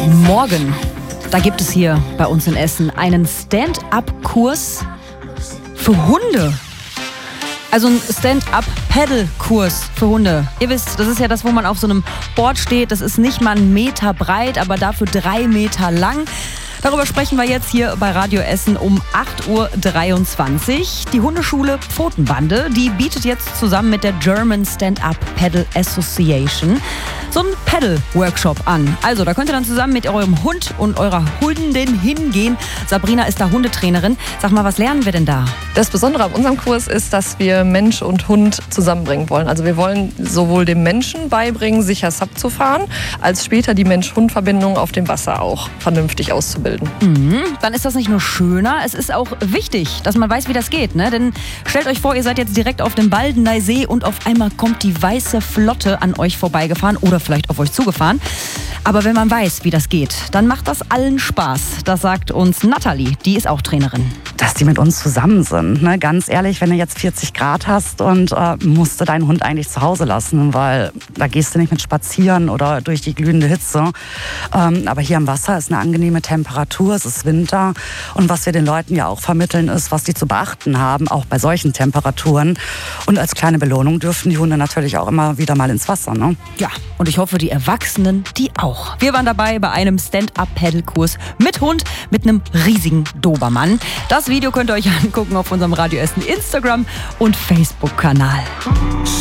Morgen, da gibt es hier bei uns in Essen einen Stand-up-Kurs für Hunde. Also ein Stand-up-Paddle-Kurs für Hunde. Ihr wisst, das ist ja das, wo man auf so einem Board steht. Das ist nicht mal 1 Meter breit, aber dafür 3 Meter lang. Darüber sprechen wir jetzt hier bei Radio Essen um 8.23 Uhr. Die Hundeschule Pfotenbande, die bietet jetzt zusammen mit der German Stand-up Paddle Association so einen Paddle-Workshop an. Also, da könnt ihr dann zusammen mit eurem Hund und eurer Hundin hingehen. Sabrina ist da Hundetrainerin. Sag mal, was lernen wir denn da? Das Besondere an unserem Kurs ist, dass wir Mensch und Hund zusammenbringen wollen. Also wir wollen sowohl dem Menschen beibringen, sicher SUP zu fahren, als später die Mensch-Hund-Verbindung auf dem Wasser auch vernünftig auszubilden. Dann ist das nicht nur schöner, es ist auch wichtig, dass man weiß, wie das geht. Ne? Denn stellt euch vor, ihr seid jetzt direkt auf dem Baldeneysee und auf einmal kommt die weiße Flotte an euch vorbeigefahren oder vielleicht auf euch zugefahren. Aber wenn man weiß, wie das geht, dann macht das allen Spaß. Das sagt uns Nathalie, die ist auch Trainerin. Dass die mit uns zusammen sind. Ne? Ganz ehrlich, wenn du jetzt 40 Grad hast und musst du deinen Hund eigentlich zu Hause lassen, weil da gehst du nicht mit spazieren oder durch die glühende Hitze. Aber hier am Wasser ist eine angenehme Temperatur, es ist Winter. Und was wir den Leuten ja auch vermitteln, ist, was die zu beachten haben, auch bei solchen Temperaturen. Und als kleine Belohnung dürfen die Hunde natürlich auch immer wieder mal ins Wasser. Ne? Ja, und ich hoffe, die Erwachsenen, die auch. Wir waren dabei bei einem Stand-up-Paddle-Kurs mit Hund, mit einem riesigen Dobermann. Das Video könnt ihr euch angucken auf unserem Radio Essen Instagram und Facebook-Kanal.